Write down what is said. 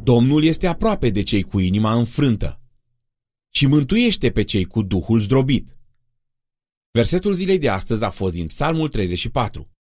Domnul este aproape de cei cu inima înfrântă și mântuiește pe cei cu duhul zdrobit. Versetul zilei de astăzi a fost din Psalmul 34.